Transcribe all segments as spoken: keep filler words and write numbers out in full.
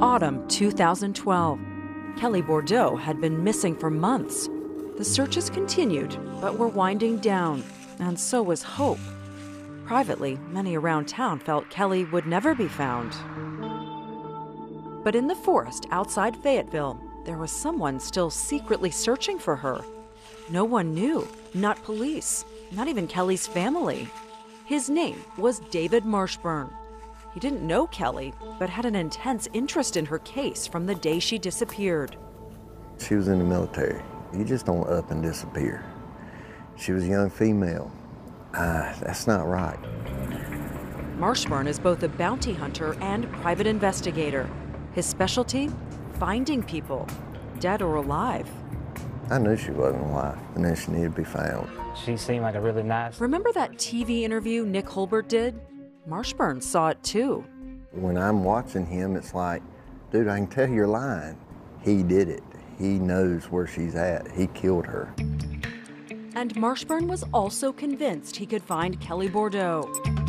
Autumn two thousand twelve. Kelly Bordeaux had been missing for months. The searches continued, but were winding down, and so was hope. Privately, many around town felt Kelly would never be found. But in the forest outside Fayetteville, there was someone still secretly searching for her. No one knew, not police, not even Kelly's family. His name was David Marshburn. He didn't know Kelly, but had an intense interest in her case from the day she disappeared. She was in the military. You just don't up and disappear. She was a young female. Ah, that's not right. Marshburn is both a bounty hunter and private investigator. His specialty? Finding people, dead or alive. I knew she wasn't alive, and then she needed to be found. She seemed like a really nice... Remember that T V interview Nick Holbert did? Marshburn saw it too. When I'm watching him, it's like, dude, I can tell you're lying. He did it. He knows where she's at. He killed her. And Marshburn was also convinced he could find Kelly Bordeaux.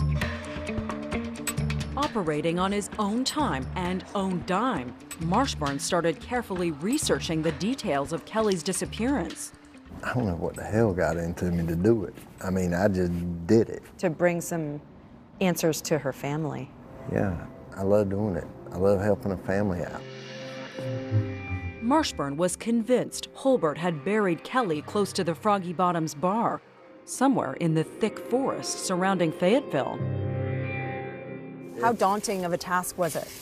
Operating on his own time and own dime, Marshburn started carefully researching the details of Kelly's disappearance. I don't know what the hell got into me to do it. I mean, I just did it. To bring some answers to her family. Yeah, I love doing it. I love helping a family out. Marshburn was convinced Holbert had buried Kelly close to the Froggy Bottoms bar, somewhere in the thick forest surrounding Fayetteville. How daunting of a task was it?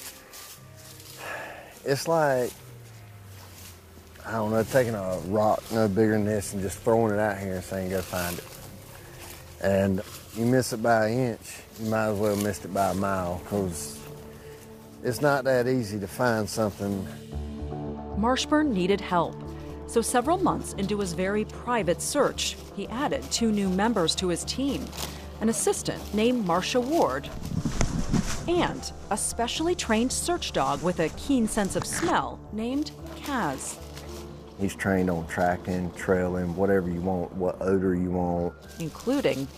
It's like, I don't know, taking a rock no bigger than this and just throwing it out here and saying, go find it. And you miss it by an inch, you might as well missed it by a mile, because it's not that easy to find something. Marshburn needed help, so several months into his very private search, he added two new members to his team, an assistant named Marcia Ward, and a specially trained search dog with a keen sense of smell named Kaz. He's trained on tracking, trailing, whatever you want, what odor you want. Including